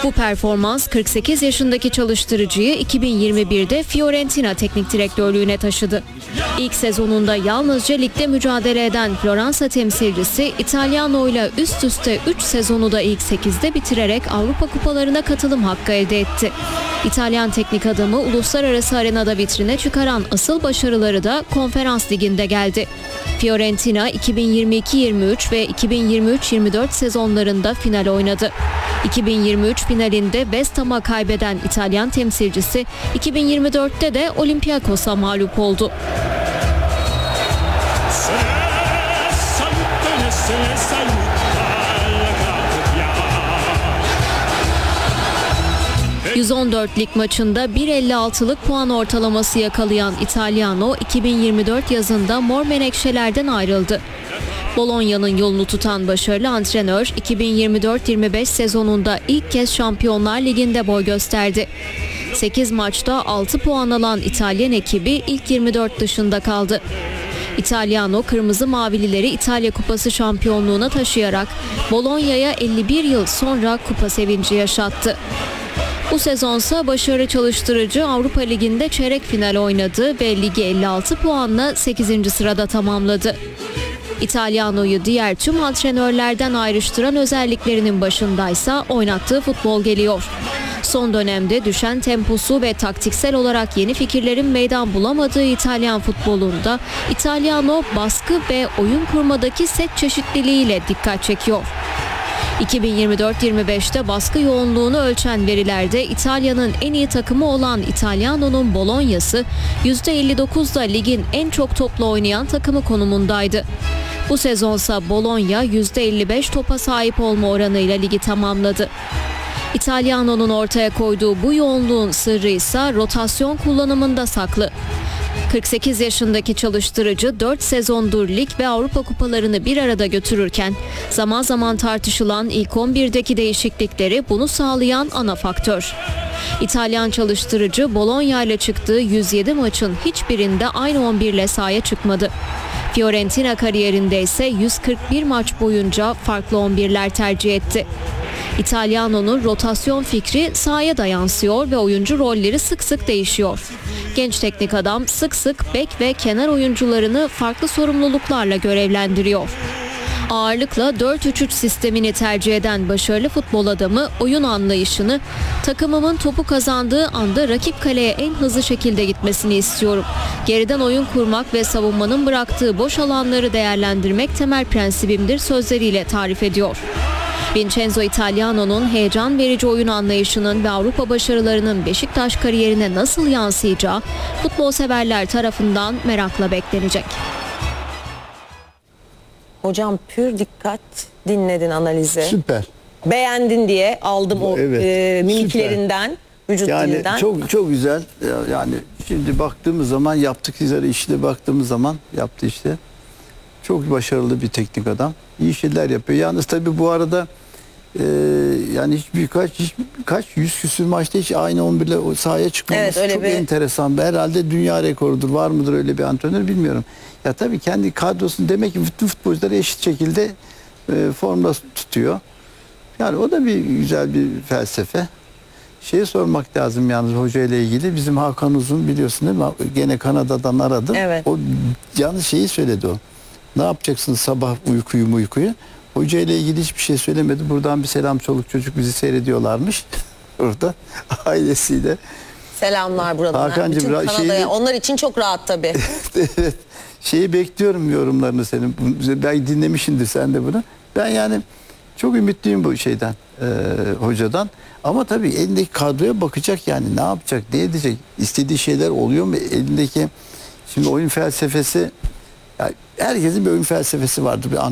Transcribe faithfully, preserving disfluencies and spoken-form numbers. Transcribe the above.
Bu performans kırk sekiz yaşındaki çalıştırıcıyı iki bin yirmi birde Fiorentina teknik direktörlüğüne taşıdı. İlk sezonunda yalnızca ligde mücadele eden Floransa temsilcisi İtalyano ile üst üste üç sezonu da ilk sekizde bitirerek Avrupa kupalarına katılım hakkı elde etti. İtalyan teknik adamı uluslararası arenada vitrine çıkaran asıl başarıları da Konferans Ligi'nde geldi. Fiorentina iki bin yirmi iki yirmi üç ve iki bin yirmi üç yirmi dört sezonlarında final oynadı. iki bin yirmi üç finalinde West Ham'a kaybeden İtalyan temsilcisi iki bin yirmi dörtte de Olympiakos'a mağlup oldu. yüz on dört lig maçında bir virgül elli altılık puan ortalaması yakalayan İtalyano iki bin yirmi dört yazında Mor Menekşeler'den ayrıldı. Bolonya'nın yolunu tutan başarılı antrenör iki bin yirmi dört yirmi beş sezonunda ilk kez Şampiyonlar Ligi'nde boy gösterdi. sekiz maçta altı puan alan İtalyan ekibi ilk yirmi dört dışında kaldı. İtalyano Kırmızı Mavilileri İtalya Kupası şampiyonluğuna taşıyarak Bolonya'ya elli bir yıl sonra kupa sevinci yaşattı. Bu sezonsa başarılı çalıştırıcı Avrupa Ligi'nde çeyrek final oynadı ve ligi elli altı puanla sekizinci sırada tamamladı. İtalyano'yu diğer tüm antrenörlerden ayrıştıran özelliklerinin başındaysa oynattığı futbol geliyor. Son dönemde düşen temposu ve taktiksel olarak yeni fikirlerin meydan bulamadığı İtalyan futbolunda İtalyano baskı ve oyun kurmadaki set çeşitliliğiyle dikkat çekiyor. iki bin yirmi dört yirmi beşte baskı yoğunluğunu ölçen verilerde İtalya'nın en iyi takımı olan İtalyano'nun Bolonya'sı yüzde elli dokuzda ligin en çok topla oynayan takımı konumundaydı. Bu sezonsa Bologna yüzde elli beş topa sahip olma oranıyla ligi tamamladı. İtalyano'nun ortaya koyduğu bu yoğunluğun sırrı ise rotasyon kullanımında saklı. kırk sekiz yaşındaki çalıştırıcı dört sezondur lig ve Avrupa kupalarını bir arada götürürken zaman zaman tartışılan ilk on birdeki değişiklikleri bunu sağlayan ana faktör. İtalyan çalıştırıcı Bologna ile çıktığı yüz yedi maçın hiçbirinde aynı on birle sahaya çıkmadı. Fiorentina kariyerinde ise yüz kırk bir maç boyunca farklı on birler tercih etti. İtalyano'nun rotasyon fikri sahaya da yansıyor ve oyuncu rolleri sık sık değişiyor. Genç teknik adam sık sık bek ve kenar oyuncularını farklı sorumluluklarla görevlendiriyor. Ağırlıkla dört üç üç sistemini tercih eden başarılı futbol adamı oyun anlayışını takımımın topu kazandığı anda rakip kaleye en hızlı şekilde gitmesini istiyorum. Geriden oyun kurmak ve savunmanın bıraktığı boş alanları değerlendirmek temel prensibimdir sözleriyle tarif ediyor. Vincenzo Italiano'nun heyecan verici oyun anlayışının ve Avrupa başarılarının Beşiktaş kariyerine nasıl yansıyacağı futbol severler tarafından merakla beklenecek. Hocam pür dikkat dinledin analizi. Süper. Beğendin diye aldım o Evet, e, mimiklerinden, vücut Yani dilinden. çok çok güzel. Yani şimdi baktığımız zaman yaptıkları işte baktığımız zaman yaptı işte. Çok başarılı bir teknik adam. İyi şeyler yapıyor. Yalnız tabii bu arada e, yani hiç birkaç hiç kaç yüz küsür maçta hiç aynı on birle sahaya çıkmaması Evet, öyle çok bir... enteresan. Herhalde dünya rekorudur. Var mıdır öyle bir antrenör bilmiyorum. Ya tabii kendi kadrosunu demek ki bütün futbolcuları eşit şekilde e, formda tutuyor. Yani o da bir güzel bir felsefe. Şeyi sormak lazım yalnız hoca ile ilgili. Bizim Hakan Uzun biliyorsun değil mi? Gene Kanada'dan aradım. Evet. O yalnız şeyi söyledi o. Ne yapacaksın sabah uykuyu uykuyu? Hoca ile ilgili hiçbir şey söylemedi. Buradan bir selam, çoluk çocuk bizi seyrediyorlarmış. Orada ailesiyle. Selamlar buradan. Hakan'cığım, Bütün Kanada'ya. şeyi... Onlar için çok rahat tabii. Evet. Şeyi bekliyorum yorumlarını senin. Ben dinlemişsindir sen de bunu. Ben yani çok ümitliyim bu şeyden, e, hocadan. Ama tabii elindeki kadroya bakacak yani ne yapacak, ne edecek, istediği şeyler oluyor mu elindeki. Şimdi oyun felsefesi, yani herkesin bir oyun felsefesi vardır. Bir